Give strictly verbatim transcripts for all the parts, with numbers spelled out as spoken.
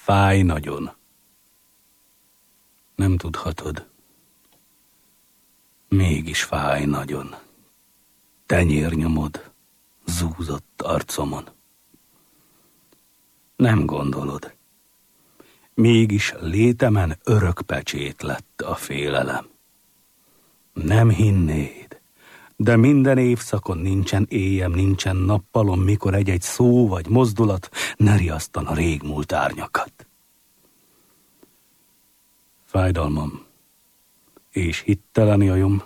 Fáj nagyon. Nem tudhatod. Mégis fáj nagyon. Tenyérnyomod zúzott arcomon. Nem gondolod. Mégis létemen örök pecsét lett a félelem. Nem hinnéd, de minden évszakon nincsen éjem, nincsen nappalom, mikor egy-egy szó vagy mozdulat ne riasztan a régmúlt árnyakat. Fájdalmam és hittelen jajom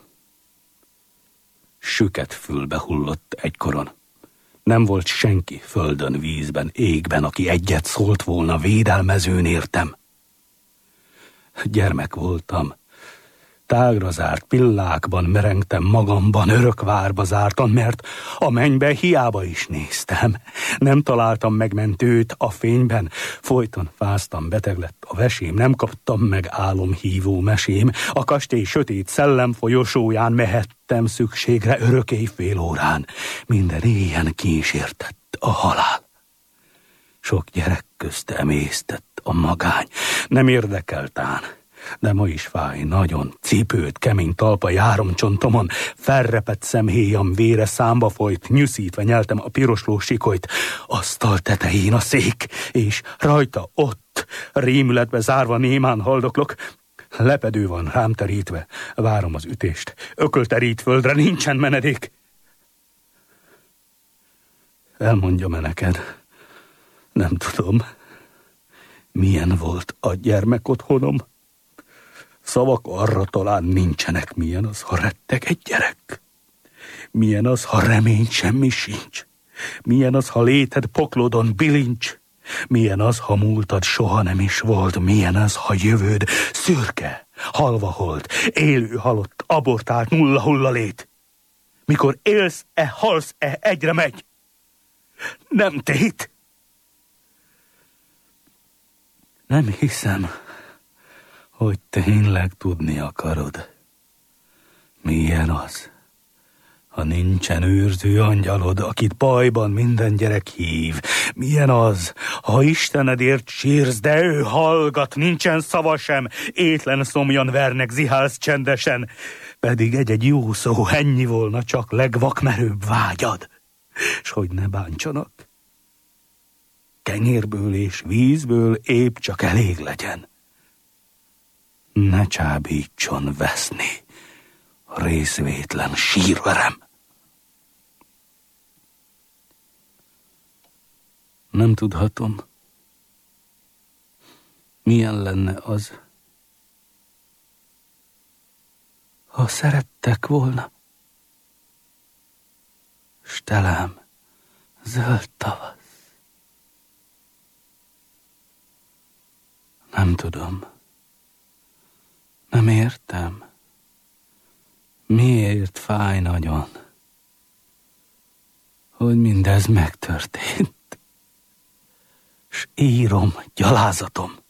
süket fülbe hullott egykoron. Nem volt senki földön, vízben, égben, aki egyet szólt volna, védelmezőn értem. Gyermek voltam, tágra zárt pillákban merengtem magamban, örök várba zártan, mert a mennybe hiába is néztem. Nem találtam megmentőt a fényben, folyton fáztam, beteg lett a vesém, nem kaptam meg álomhívó mesém. A kastély sötét szellem folyosóján mehettem szükségre örök éjfél órán. Minden éjjel kísértett a halál. Sok gyerek közt emésztett a magány, nem érdekeltán. De ma is fáj nagyon, cipőt, kemény talpa járom csontomon, felrepett szemhéjam vére számba folyt, nyűszítve nyeltem a pirosló sikolyt, asztal tetején a szék, és rajta ott, rémületbe zárva némán haldoklok, lepedő van rám terítve, várom az ütést, ökölterít földre, nincsen menedék. Elmondjam-e neked, nem tudom, milyen volt a gyermekotthonom. Szavak arra talán nincsenek, milyen az, ha retteg egy gyerek. Milyen az, ha remény semmi sincs. Milyen az, ha léted poklodon bilincs. Milyen az, ha múltad soha nem is volt. Milyen az, ha jövőd szürke, halva holt, élő halott, abortált nulla hullalét. Mikor élsz-e, halsz-e, egyre megy. Nem tét. Nem hiszem, hogy tényleg tudni akarod. Milyen az, ha nincsen őrző angyalod, akit bajban minden gyerek hív. Milyen az, ha Istenedért sírsz, de ő hallgat, nincsen szava sem, étlen szomjan vernek, zihálsz csendesen, pedig egy-egy jó szó, ennyi volna csak legvakmerőbb vágyad, s hogy ne bántsanak. Kenyérből és vízből épp csak elég legyen. Ne csábítson veszni részvétlen sírverem. Nem tudhatom, milyen lenne az, ha szerettek volna. S telem zöld tavasz. Nem tudom. Nem értem, miért fáj nagyon, hogy mindez megtörtént, s írom gyalázatom.